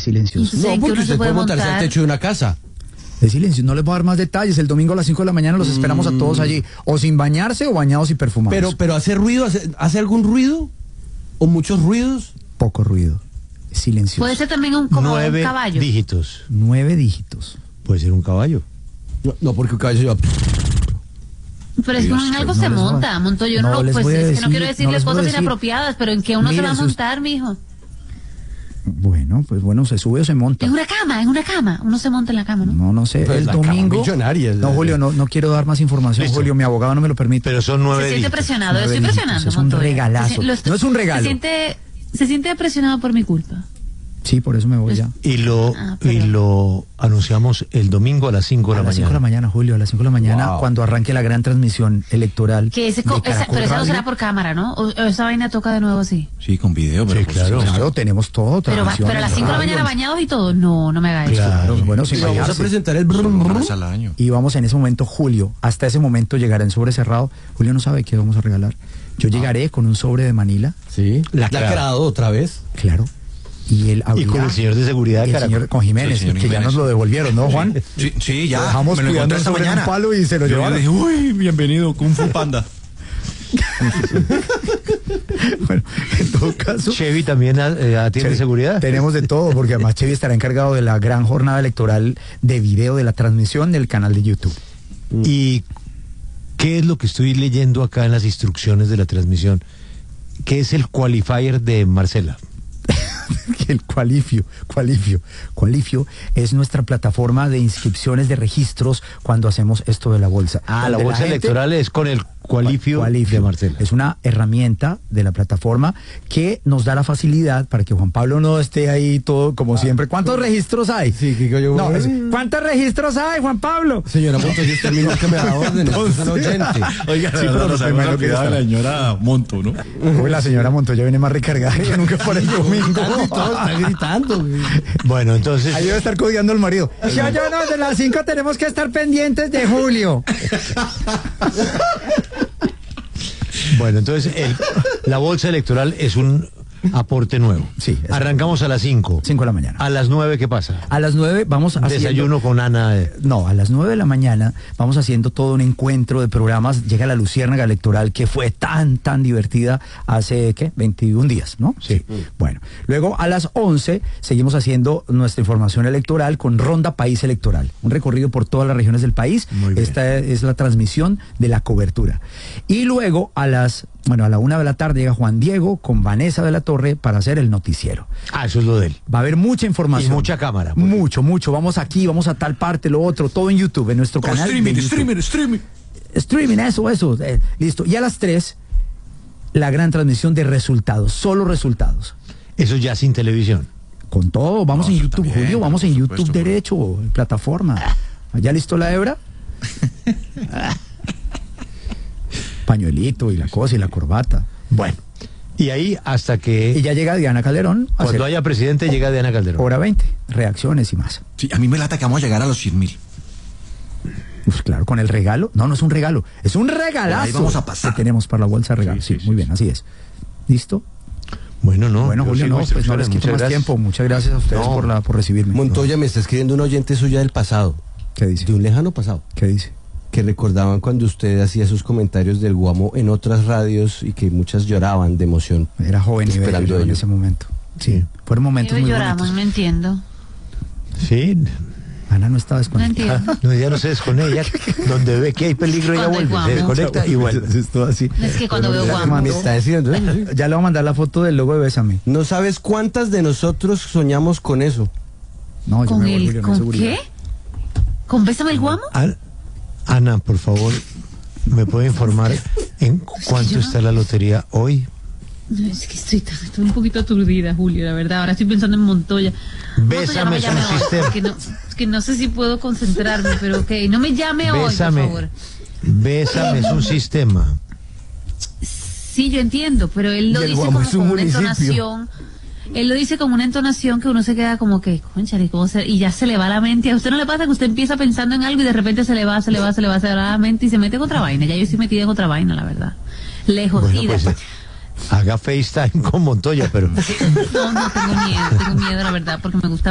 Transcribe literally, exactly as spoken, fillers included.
es silencioso. No, porque usted puede montarse al techo de una casa. Es silencio, no les voy a dar más detalles. El domingo a las cinco de la mañana los esperamos mm. a todos allí, o sin bañarse o bañados y perfumados. Pero, pero ¿hace ruido? ¿Hace, ¿hace algún ruido? ¿O muchos ruidos? Poco ruido. Es silencioso. Puede ser también un, como Nueve un caballo. dígitos. Nueve dígitos. Puede ser un caballo. No, no porque un caballo se va... Pero es que uno en algo no se monta, monto yo no, no pues es decir, que no quiero decirle no cosas inapropiadas, pero ¿en qué uno Miren se va a montar, sus... mijo? Bueno, pues bueno, se sube o se monta. En una cama, en una cama, uno se monta en la cama, ¿no? No, no sé, pues el domingo... No, Julio, no, no quiero dar más información, Listo. Julio, mi abogado no me lo permite. Pero son nueve Se siente dígitos. presionado, yo estoy presionando. Es un Montoya. regalazo, se, estoy, no es un regalo. Se siente, se siente presionado por mi culpa. Sí, por eso me voy ya. Y lo, ah, y lo anunciamos el domingo a las cinco de la mañana. A las cinco de la mañana, Julio, a las cinco de la mañana, wow. cuando arranque la gran transmisión electoral. Que ese, esa, pero eso no será por cámara, ¿no? O, o esa vaina toca de nuevo así. Sí, con video, pero sí, pues, claro. Claro, tenemos todo. Pero, va, pero a las cinco de la mañana bañados y todo. No, no me haga eso. Claro, bueno, sin vamos a presentar el brum, brum, al año. Y vamos en ese momento, Julio, hasta ese momento llegará en sobre cerrado. Julio no sabe qué vamos a regalar. Yo ah. llegaré con un sobre de Manila. Sí, lacrado otra vez. Claro. Y, el y con el señor de seguridad, y el señor, con Jiménez, sí, que Jiménez. Ya nos lo devolvieron, ¿no, Juan? Sí, sí ya. Lo dejamos me lo cuidando esta sobre mañana. un palo y se lo Yo llevaron. Dije, uy, bienvenido, Kung Fu Panda. Bueno, en todo caso, Chevy también eh, atiende Chevy, seguridad. Tenemos de todo, porque además Chevy estará encargado de la gran jornada electoral de video de la transmisión del canal de YouTube. Mm. ¿Y qué es lo que estoy leyendo acá en las instrucciones de la transmisión? ¿Qué es el qualifier de Marcela? El Qualifio, Qualifio, Qualifio es nuestra plataforma de inscripciones de registros cuando hacemos esto de la bolsa. Ah, la bolsa la gente, electoral es con el Qualifio, Qualifio de Marcela. Es una herramienta de la plataforma que nos da la facilidad para que Juan Pablo no esté ahí todo como ah, siempre. ¿Cuántos ¿cómo? registros hay? Sí, que yo no, es, ¿cuántos registros hay, Juan Pablo? Señora Montoya, usted mismo que me da órdenes. Oiga, sí, pero no sabemos lo que da la señora Monto, ¿no? Uy, la señora Montoya viene más recargada que nunca por el domingo. Está gritando. Bueno, entonces... Ahí debe estar codiando al marido. Yo, yo no, de las cinco tenemos que estar pendientes de Julio. Bueno, entonces el, la bolsa electoral es un aporte nuevo. Sí. Arrancamos a las cinco. cinco de la mañana. A las nueve, ¿qué pasa? A las nueve vamos haciendo... Desayuno con Ana. Eh. No, a las nueve de la mañana vamos haciendo todo un encuentro de programas. Llega la Luciérnaga Electoral, que fue tan, tan divertida hace, ¿qué? veintiún días, ¿no? Sí. sí. Bueno, luego a las once seguimos haciendo nuestra información electoral con Ronda País Electoral. Un recorrido por todas las regiones del país. Muy bien. Esta es la transmisión de la cobertura. Y luego a las... Bueno, a la una de la tarde llega Juan Diego con Vanessa de la Torre para hacer el noticiero. Ah, eso es lo de él. Va a haber mucha información. Y mucha cámara. Mucho, bien. mucho. Vamos aquí, vamos a tal parte, lo otro, todo en YouTube, en nuestro oh, canal. Streaming, streaming, streaming. Streaming, eso, eso. Eh, listo. Y a las tres, la gran transmisión de resultados, solo resultados. Eso ya sin televisión. Con todo, vamos no, en YouTube, también, Julio, vamos en YouTube supuesto, derecho, bro. en plataforma. ¿Ya listo la hebra? Pañuelito y la cosa y la corbata. Bueno, y ahí hasta que... Y ya llega Diana Calderón. Cuando haya presidente llega Diana Calderón. Hora veinte, reacciones y más. Sí, a mí me lata que vamos a llegar a los cien mil. Pues claro, con el regalo. No, no es un regalo, es un regalazo. Ahí vamos a pasar. Que tenemos para la bolsa de regalos. Sí, sí, sí, muy sí, bien, así es. ¿Listo? Bueno, no. Bueno, Julio, no, pues no les quito más gracias. tiempo. Muchas gracias a ustedes no. por, la, por recibirme. Montoya, no. me está escribiendo un oyente suya del pasado. ¿Qué dice? De un lejano pasado. ¿Qué dice? Que recordaban cuando usted hacía sus comentarios del Guamo en otras radios y que muchas lloraban de emoción. Era joven y bello en ese momento. Sí, fueron momentos muy lloramos, bonitos. No entiendo. Sí. Ana no estaba desconectada. No entiendo. No, ella no se desconecta. Ella, donde ve que hay peligro, ella vuelve. Se desconecta y vuelve. Es todo así. Es que cuando bueno, veo Guamo. Me está diciendo, ¿eh? Ya le voy a mandar la foto del logo de Bésame. No sabes cuántas de nosotros soñamos con eso. No, yo ¿Con me voy, el, Julio, ¿con qué? ¿Con Bésame el Guamo? Ana, Ana, por favor, ¿me puede informar en cuánto está la lotería hoy? No, es que estoy, estoy un poquito aturdida, Julio, la verdad. Ahora estoy pensando en Montoya. Bésame, Montoya, no me llame sistema. hoy, porque no, es que no sé si puedo concentrarme, pero ok, no me llame Bésame, hoy, por favor. Bésame es un sistema. Sí, yo entiendo, pero él lo dice como es un con una municipio. entonación. Él lo dice como una entonación que uno se queda como que, conchale, ¿cómo se...? Y ya se le va la mente. ¿A usted no le pasa que usted empieza pensando en algo y de repente se le va, se le va, se le va, se le va la mente y se mete en otra vaina? Ya yo estoy metida en otra vaina, la verdad. Lejos. Bueno, y pues, de... eh, haga FaceTime con Montoya, pero... No, no, tengo miedo, tengo miedo, la verdad, porque me gusta